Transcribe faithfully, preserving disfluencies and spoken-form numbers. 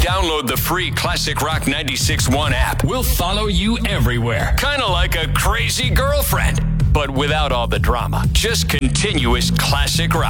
download the free Classic Rock ninety-six point one app. We'll follow you everywhere. Kind of like a crazy girlfriend, but without all the drama. Just continuous classic rock.